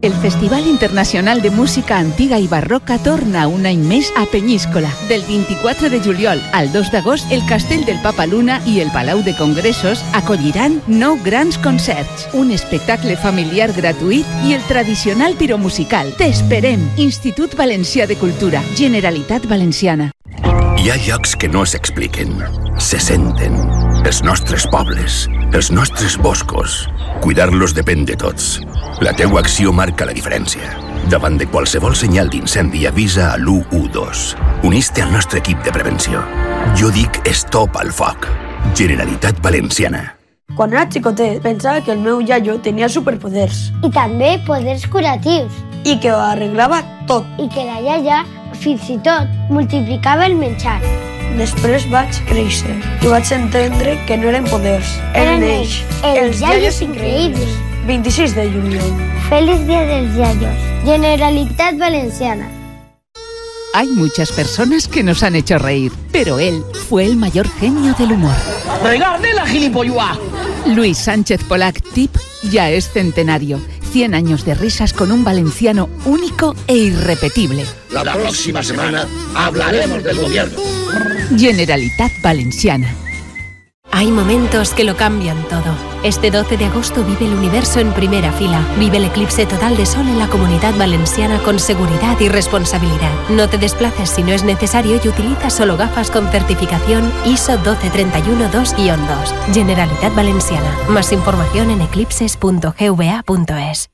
El Festival Internacional de Música Antiga i Barroca torna un any més a Penyíscola. Del 24 de juliol al 2 d'agost, el Castell del Papaluna i el Palau de Congressos acolliran 9 grans concerts, un espectacle familiar gratuït i el tradicional piromusical. T'esperem! Institut Valencià de Cultura, Generalitat Valenciana. Hi ha llocs que no s'expliquen, se senten. Els nostres pobles, els nostres boscos. Cuidar-los depèn de tots. La teua acció marca la diferència. Davant de qualsevol senyal d'incendi, avisa a l'112. Unís-te al nostre equip de prevenció. Jo dic stop al foc. Generalitat Valenciana. Quan era xicotet, pensava que el meu iaio tenia superpoders. I també poders curatius. I que ho arreglava tot. I que la iaia, fins i tot, multiplicava el menjar. Després vaig créixer i vaig entendre que no eren poders. Eren ells, els iaios increïbles. 26 de juliol. Feliz Día de los Yayos. Generalitat Valenciana. Hay muchas personas que nos han hecho reír, pero él fue el mayor genio del humor. ¡Regarde la gilipolluá! Luis Sánchez Polac, TIP, ya es centenario. 100 años de risas con un valenciano único e irrepetible. La próxima semana hablaremos del gobierno. Generalitat Valenciana. Hay momentos que lo cambian todo. Este 12 de agosto vive el universo en primera fila. Vive el eclipse total de sol en la Comunidad Valenciana con seguridad y responsabilidad. No te desplaces si no es necesario y utiliza solo gafas con certificación ISO 12312-2-2. Generalitat Valenciana. Más información en eclipses.gva.es.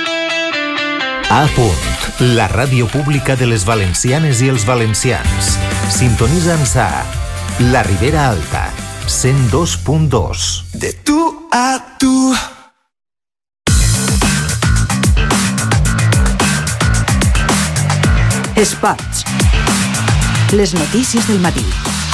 A punt, la ràdio pública de les valencianes i els valencians. Sintonitza'ns a La Ribera Alta, 102.2. De tu a tu. Esports. Les notícies del matí.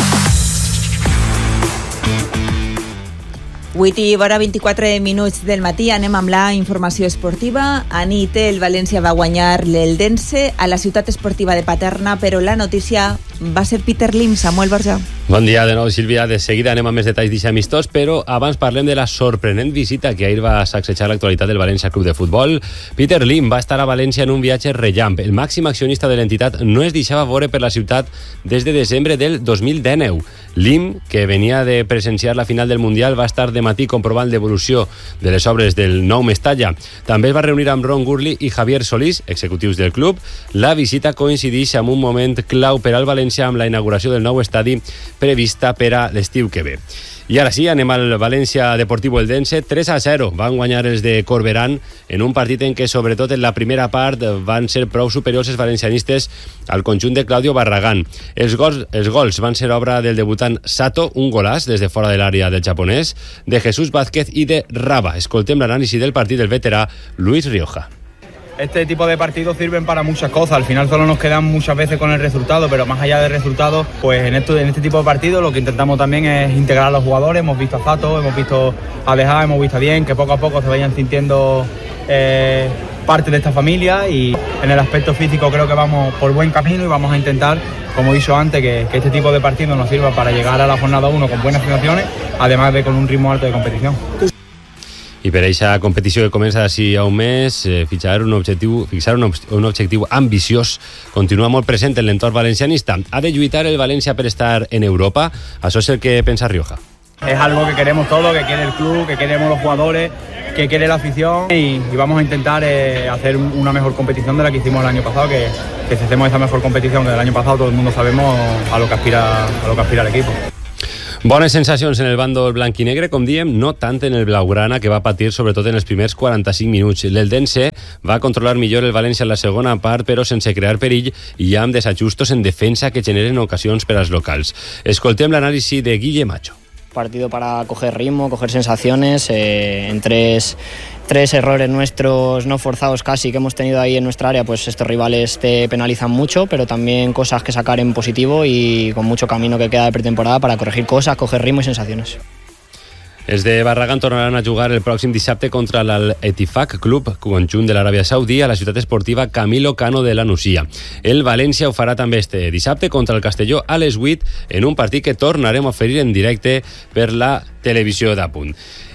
8:24 del matí, anem amb la informació esportiva. Anit, el València va guanyar l'Eldense a la ciutat esportiva de Paterna, però la notícia va ser Peter Lim. Samuel Borja. Bon dia de nou, Sílvia. De seguida anem a més detalls d'aquest amistós, però abans parlem de la sorprenent visita que ahir va sacsejar l'actualitat del València Club de Futbol. Peter Lim va estar a València en un viatge rellamp. El màxim accionista de l'entitat no es deixava veure per la ciutat des de desembre del 2019. Lim, que venia de presenciar la final del Mundial, va estar de matí comprovant l'evolució de les obres del nou Mestalla. També es va reunir amb Ron Gurley i Javier Solís, executius del club. La visita coincideix amb un moment clau per al València amb la inauguració del nou estadi prevista per a l'estiu que ve. I ara sí, anem al València Deportivo Eldense. 3-0 van guanyar els de Corberán en un partit en què, sobretot en la primera part, van ser prou superiors els valencianistes al conjunt de Claudio Barragán. Els gols van ser obra del debutant Sato, un golaç des de fora de l'àrea del japonès, de Jesús Vázquez i de Raba. Escoltem l'anàlisi del partit del veterà Luis Rioja. Este tipo de partidos sirven para muchas cosas. Al final solo nos quedamos muchas veces con el resultado, pero más allá del resultado, pues en este tipo de partidos lo que intentamos también es integrar a los jugadores. Hemos visto a Fato, hemos visto a Deja, hemos visto a Bien, que poco a poco se vayan sintiendo parte de esta familia, y en el aspecto físico creo que vamos por buen camino y vamos a intentar, como he dicho antes, que este tipo de partidos nos sirva para llegar a la jornada 1 con buenas sensaciones, además de con un ritmo alto de competición. I per aquesta competició que comença d'ací a un mes, fixar un objectiu ambiciós continua molt present en l'entorn valencianista. Ha de lluitar el València per estar en Europa? Això és el que pensa Rioja. Es algo que queremos todos, que quiere el club, que queremos los jugadores, que quiere la afición, y vamos a intentar hacer una mejor competición de la que hicimos el año pasado, que si hacemos esa mejor competición que el año pasado, todo el mundo sabemos a lo que aspira el equipo. Bones sensacions en el bàndol blanquinegre, com diem, no tant en el blaugrana, que va patir sobretot en els primers 45 minuts. L'Eldense va controlar millor el València en la segona part, però sense crear perill i amb desajustos en defensa que generen ocasions per als locals. Escoltem l'anàlisi de Guille Macho. Partido para coger ritmo, coger sensaciones, en tres errores nuestros no forzados casi que hemos tenido ahí en nuestra área, pues estos rivales te penalizan mucho, pero también cosas que sacar en positivo y con mucho camino que queda de pretemporada para corregir cosas, coger ritmo y sensaciones. Els de Barragán tornaran a jugar el pròxim dissabte contra l'Al-Etifaq Club, conjunt de l'Aràbia Saudí, a la ciutat esportiva Camilo Cano de la Nucia. El València ho farà també este dissabte contra el Castelló a les 8 en un partit que tornarem a oferir en directe per la televisió d'Apunt.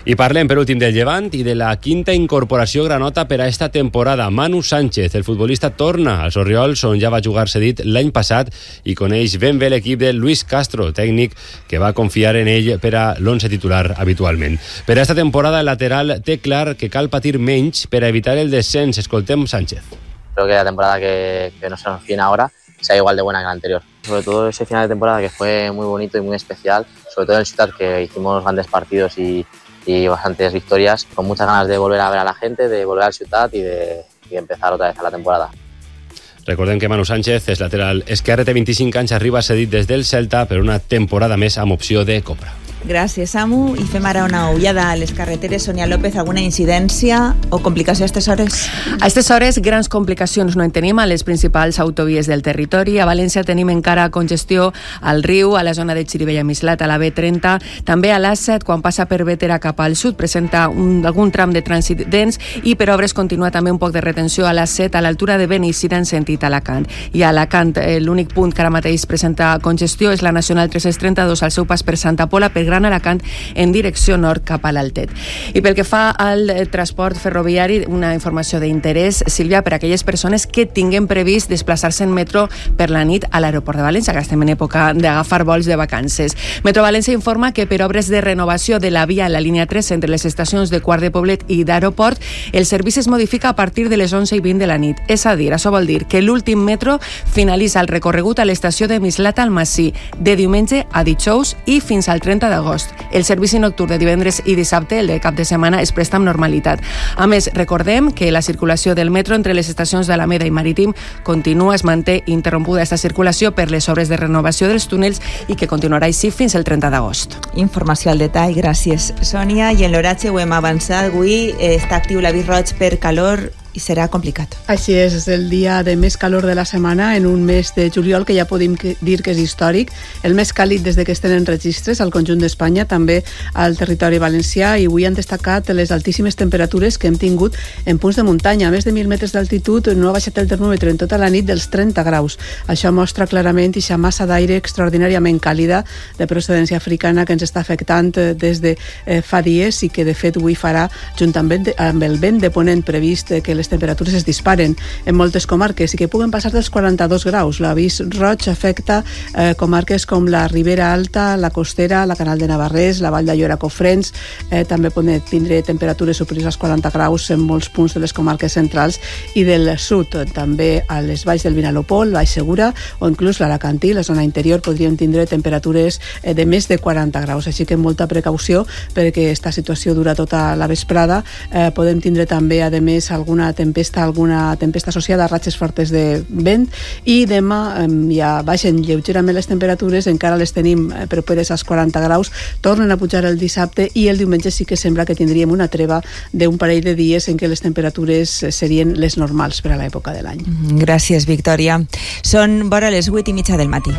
I parlem per últim del Llevant i de la quinta incorporació granota per a esta temporada. Manu Sánchez, el futbolista, torna als Oriols, on ja va jugar cedit l'any passat i coneix ben bé l'equip de Luis Castro, tècnic que va confiar en ell per a l'11 titular habitualment. Per a esta temporada el lateral té clar que cal patir menys per a evitar el descens. Escoltem Sánchez. Creo que la temporada que nos viene ahora sea igual de buena que la anterior. Sobre todo ese final de temporada que fue muy bonito y muy especial, sobre todo en el Ciutat, que hicimos grandes partidos y bastantes victorias, con muchas ganas de volver a ver a la gente, de volver al Ciutat y de empezar otra vez a la temporada. Recordem que Manu Sánchez és lateral esquerre, té 25 anys, arriba cedit des del Celta per una temporada més amb opció de compra. Gràcies, Samu. I fem ara una ullada a les carreteres. Sonia López, alguna incidència o complicació a aquestes hores? A aquestes hores, grans complicacions no en tenim a les principals autovies del territori. A València tenim encara congestió al riu, a la zona de Xirivella-Mislat, a la B30, també a l'A7, quan passa per Bétera cap al sud, presenta algun tram de trànsit dens i per obres continua també un poc de retenció a l'A7, a l'altura de Beneixida en sentit Alacant. I a Alacant, l'únic punt que ara mateix presenta congestió és la Nacional 332 al seu pas per Santa Pola, per Gran Alacant en direcció nord cap a l'Altet. I pel que fa al transport ferroviari, una informació d'interès, Sílvia, per a aquelles persones que tinguen previst desplaçar-se en metro per la nit a l'aeroport de València, que estem en època d'agafar vols de vacances. Metro València informa que per obres de renovació de la via en la línia 3 entre les estacions de Quart de Poblet i d'Aeroport, el servici es modifica a partir de les 11:20 de la nit. És a dir, això vol dir que l'últim metro finalitza el recorregut a l'estació de Mislat-Almasí de diumenge a dijous i fins al 30 d'agost. El servici nocturn de divendres i dissabte, el de cap de setmana, es presta amb normalitat. A més, recordem que la circulació del metro entre les estacions d'Alameda i Marítim continua, es manté interrompuda aquesta circulació per les obres de renovació dels túnels i que continuarà així fins el 30 d'agost. Informació al detall, gràcies, Sònia. I en l'horatge ho hem avançat. Avui està actiu l'avís roig per calor i serà complicat. Així és el dia de més calor de la setmana en un mes de juliol que ja podem dir que és històric, el més càlid des que es tenen registres al conjunt d'Espanya, també al territori valencià, i avui han destacat les altíssimes temperatures que hem tingut en punts de muntanya. A més de 1.000 metres d'altitud no ha baixat el termòmetre en tota la nit dels 30 graus. Això mostra clarament aquesta massa d'aire extraordinàriament càlida de procedència africana que ens està afectant des de fa dies i que de fet avui farà, juntament amb el vent de ponent previst, que les temperatures es disparen en moltes comarques i que puguen passar dels 42 graus. L'avís roig afecta comarques com la Ribera Alta, la Costera, la Canal de Navarrés, la Vall d'Aiora, Cofrents, també poden tindre temperatures superiors als 40 graus en molts punts de les comarques centrals i del sud, també a les valls del Vinalopó, el Baix Segura o inclús l'Alacantí, la zona interior, podrien tindre temperatures de més de 40 graus, així que molta precaució perquè aquesta situació dura tota la vesprada. Podem tindre també, a més, alguna tempesta associada a ratxes fortes de vent, i demà ja baixen lleugerament les temperatures, encara les tenim properes als 40 graus, tornen a pujar el dissabte i el diumenge sí que sembla que tindríem una treva d'un parell de dies en què les temperatures serien les normals per a l'època de l'any. Gràcies, Victòria. Són vora les 8:30 del matí.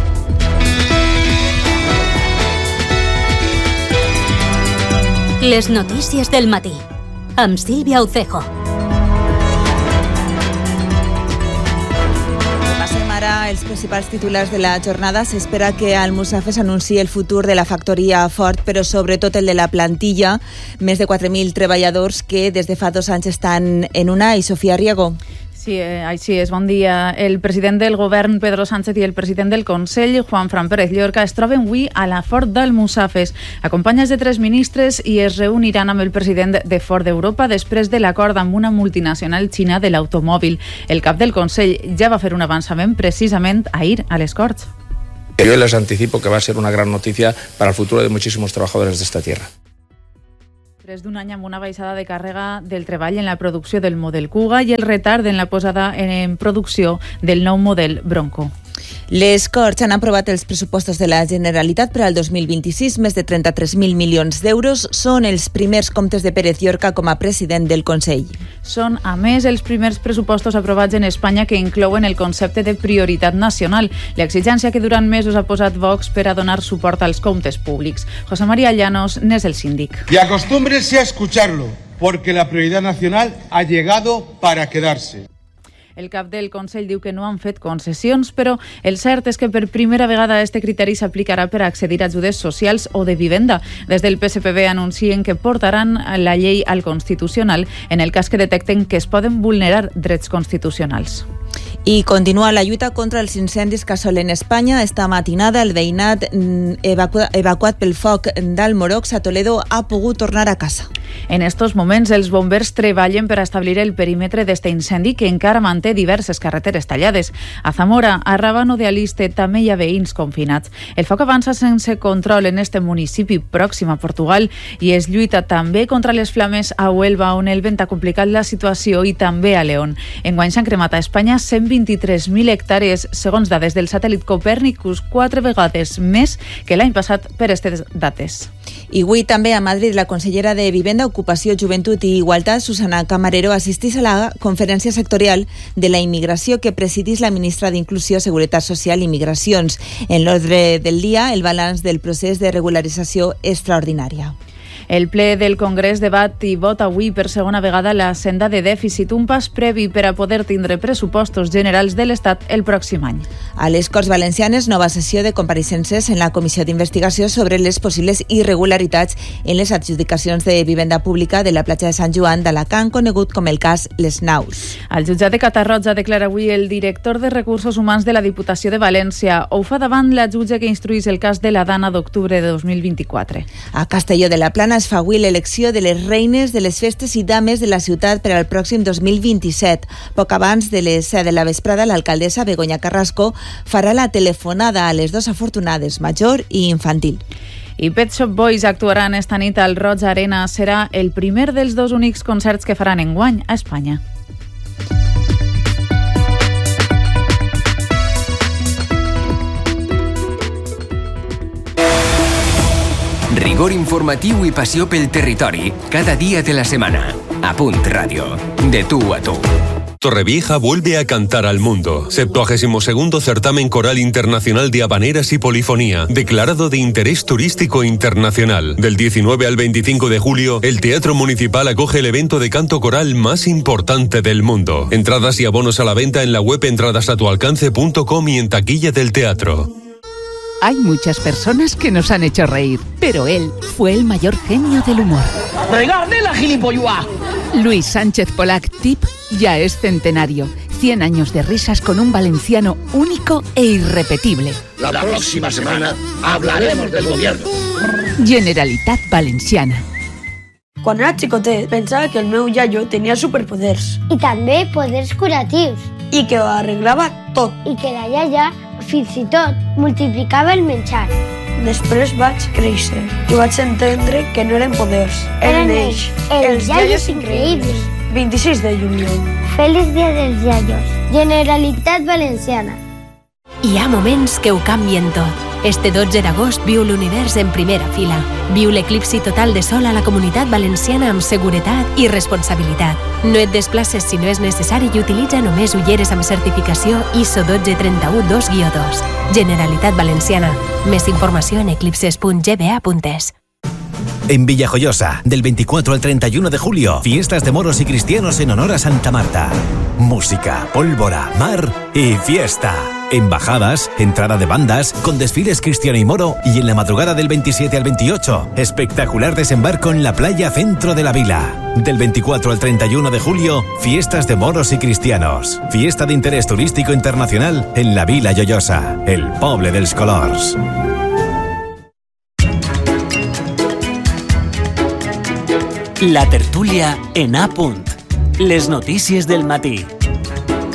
Les notícies del matí amb Sílvia Ucejo. Ara els principals titulars de la jornada. S'espera que Almussafes anunciï el futur de la factoria Ford, però sobretot el de la plantilla. Més de 4.000 treballadors que des de fa 2 anys estan en una. I Sofia Riego. Sí, així és. Bon dia. El president del govern, Pedro Sánchez, i el president del Consell, Juanfran Pérez Llorca, es troben avui a la Ford d'Almussafes. Acompanyats de 3 ministres, i es reuniran amb el president de Ford d'Europa després de l'acord amb una multinacional xina de l'automòbil. El cap del Consell ja va fer un avançament precisament ahir a les Corts. Yo les anticipo que va a ser una gran noticia para el futuro de muchísimos trabajadores de esta tierra. Després d'un any amb una baixada de càrrega del treball en la producció del model Kuga i el retard en la posada en producció del nou model Bronco. Les Corts han aprovat els pressupostos de la Generalitat per al 2026, més de 33.000 milions d'euros. Són els primers comptes de Pérez Llorca com a president del Consell. Són, a més, els primers pressupostos aprovats en Espanya que inclouen el concepte de prioritat nacional, l'exigència que durant mesos ha posat Vox per a donar suport als comptes públics. José María Llanos n'és el síndic. Y acostúmbrense a escucharlo, porque la prioridad nacional ha llegado para quedarse. El cap del Consell diu que no han fet concessions, però el cert és que per primera vegada este criteri s'aplicarà per accedir a ajudes socials o de vivenda. Des del PSPB anuncien que portaran la llei al Constitucional en el cas que detecten que es poden vulnerar drets constitucionals. I continua la lluita contra els incendis que assolen Espanya. Esta matinada el veïnat evacuat pel foc d'Almorox a Toledo ha pogut tornar a casa. En estos moments els bombers treballen per establir el perímetre d'este incendi que encara manté diverses carreteres tallades. A Zamora, a Rábano de Aliste també hi ha veïns confinats. El foc avança sense control en este municipi pròxim a Portugal i es lluita també contra les flames a Huelva, on el vent ha complicat la situació, i també a León. Enguany s'han cremat a Espanya 123.000 hectàrees, segons dades del satèl·lit Copernicus, 4 vegades més que l'any passat per aquestes dates. I avui també a Madrid la consellera de Vivenda, Ocupació, Joventut i Igualtat, Susana Camarero, assistís a la conferència sectorial de la immigració que presidís la ministra d'Inclusió, Seguretat Social i Migracions. En l'ordre del dia, el balanç del procés de regularització extraordinària. El ple del Congrés debat i vota avui per segona vegada la senda de dèficit, un pas previ per a poder tindre pressupostos generals de l'Estat el pròxim any. A les Corts Valencianes, nova sessió de compareixences en la Comissió d'Investigació sobre les possibles irregularitats en les adjudicacions de vivenda pública de la platja de Sant Joan d'Alacant, conegut com el cas Les Naus. Al jutjat de Catarroja declara avui el director de Recursos Humans de la Diputació de València. Ho fa davant la jutge que instruís el cas de la Dana d'octubre de 2024. A Castelló de la Plana es fa avui l'elecció de les reines de les festes i dames de la ciutat per al pròxim 2027. Poc abans de les 7 de la vesprada, l'alcaldessa Begoña Carrasco farà la telefonada a les dues afortunades, major i infantil. I Pet Shop Boys actuaran esta nit al Roig Arena. Serà el primer dels dos únics concerts que faran enguany a Espanya. Rigor informatiu i passió pel territori, cada dia de la setmana. A Punt Ràdio. De tú a tú. Torrevieja vuelve a cantar al mundo. 72º Certamen Coral Internacional de Habaneras y Polifonía, declarado de interés turístico internacional. Del 19 al 25 de julio, el Teatro Municipal acoge el evento de canto coral más importante del mundo. Entradas y abonos a la venta en la web entradasatualcance.com y en taquilla del teatro. Hay muchas personas que nos han hecho reír, pero él fue el mayor genio del humor. ¡Regarde la gilipollua! Luis Sánchez Polac, TIP, ya es centenario. 100 años de risas con un valenciano único e irrepetible. La próxima semana hablaremos del gobierno. Generalitat Valenciana. Quan era xicotet, pensava que el meu iaio tenia superpoders. I també poders curatius. I que ho arreglava tot. I que la iaia, fins i tot, multiplicava el menjar. Després vaig créixer i vaig entendre que no eren poders. Eren ells, els iaios increïbles. 26 de juliol. Feliç dia dels iaios. Generalitat Valenciana. Hi ha moments que ho canvien tot. Este 12 d'agost viu l'univers en primera fila. Viu l'eclipsi total de sol a la Comunitat Valenciana amb seguretat i responsabilitat. No et desplaces si no és necessari i utilitza només ulleres amb certificació ISO 12312-2. Generalitat Valenciana. Més informació en eclipses.gba.es. En Villajoyosa, del 24 al 31 de julio, fiestas de moros y cristianos en honor a Santa Marta. Música, pólvora, mar y fiesta. Embajadas, entrada de bandas, con desfiles cristiano y moro, y en la madrugada del 27 al 28, espectacular desembarco en la playa centro de la vila. Del 24 al 31 de julio, fiestas de moros y cristianos. Fiesta de interés turístico internacional en la Vila Joiosa, el poble dels colors. La tertúlia en A Punt. Les notícies del matí.